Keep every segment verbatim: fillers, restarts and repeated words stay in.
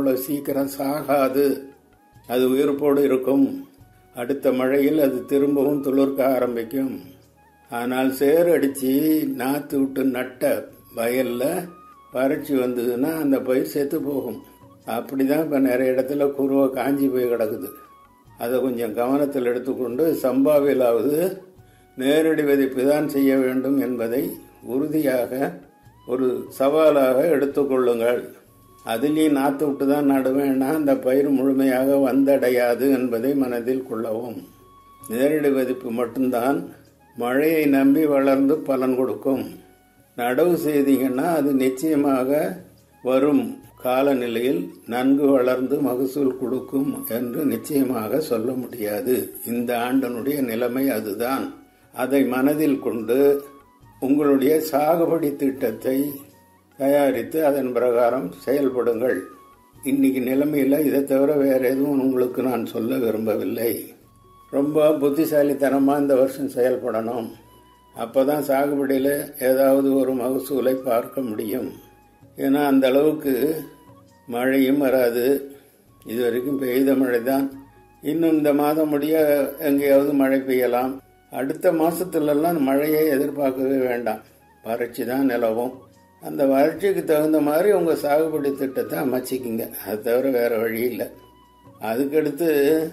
அவ்வளோ சீக்கிரம் சாகாது, அது உயிர்ப்போடு இருக்கும். அடுத்த மழையில் அது திரும்பவும் துளிர்க்க ஆரம்பிக்கும். ஆனால் சேறு அடித்து நாற்று விட்டு நட்ட வயலில் வறட்சி வந்ததுன்னா அந்த பயிர் செத்து போகும். அப்படி தான் இப்போ நிறைய இடத்துல குருவை காஞ்சி போய் கிடக்குது. அதை கொஞ்சம் கவனத்தில் எடுத்துக்கொண்டு சம்பாவிலாவது நேரடி விதைப்பு தான் செய்ய வேண்டும் என்பதை உறுதியாக ஒரு சவாலாக எடுத்துக்கொள்ளுங்கள். அதுலேயும் நாற்று விட்டு தான் நடுவேன்னா அந்த பயிர் முழுமையாக வந்தடையாது என்பதை மனதில் கொள்ளவும். நேரடி விதைப்பு மட்டும்தான் மழையை நம்பி வளர்ந்து பலன் கொடுக்கும். நடவு செய்தீங்கன்னா அது நிச்சயமாக வரும் காலநிலையில் நன்கு வளர்ந்து மகசூல் கொடுக்கும் என்று நிச்சயமாக சொல்ல முடியாது. இந்த ஆண்டனுடைய நிலைமை அதுதான். அதை மனதில் கொண்டு உங்களுடைய சாகுபடி திட்டத்தை தயாரித்து அதன் பிரகாரம் செயல்படுங்கள். இன்னைக்கு நிலைமையில் இதை தவிர வேற எதுவும் உங்களுக்கு நான் சொல்ல விரும்பவில்லை. ரொம்ப புத்திசாலித்தனமாக இந்த வருஷம் செயல்படணும். அப்போ தான் சாகுபடியில் ஏதாவது ஒரு மகசூலை பார்க்க முடியும். ஏன்னா அந்த அளவுக்கு மழையும் வராது. இது வரைக்கும் பெய்த மழை தான். இன்னும் இந்த மாதம் முடிய எங்கேயாவது மழை பெய்யலாம். அடுத்த மாதத்துலலாம் மழையை எதிர்பார்க்கவே வேண்டாம். வறட்சி தான் நிலவும். அந்த வறட்சிக்கு தகுந்த மாதிரி உங்கள் சாகுபடி திட்டத்தை அமைச்சிக்கிங்க. அது தவிர வேறு வழி இல்லை. அதுக்கடுத்து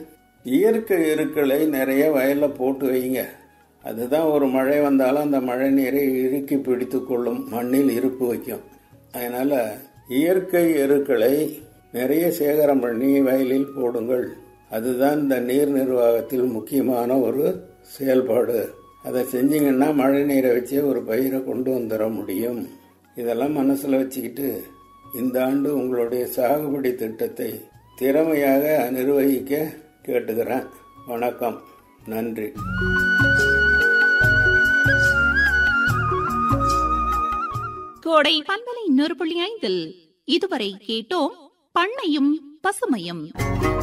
இயற்கை எருக்களை நிறைய வயலில் போட்டு வைங்க. அதுதான் ஒரு மழை வந்தாலும் அந்த மழை நீரை இறுக்கி பிடித்து கொள்ளும், மண்ணில் இருப்பு வைக்கும். அதனால் இயற்கை எருக்களை நிறைய சேகரம் பண்ணி வயலில் போடுங்கள். அதுதான் இந்த நீர் நிர்வாகத்தில் முக்கியமான ஒரு செயல்பாடு. அதை செஞ்சீங்கன்னா மழை நீரை வச்சு ஒரு பயிரை கொண்டு வந்துட முடியும். இதெல்லாம் மனசில் வச்சுக்கிட்டு இந்த ஆண்டு உங்களுடைய சாகுபடி திட்டத்தை திறமையாக நிர்வகிக்க கேட்டுக்கிறேன். வணக்கம், நன்றி. கோடை பண்பலை நூறு புள்ளி ஐந்தில் இதுவரை கேட்டோம் பண்ணையும் பசுமையும்.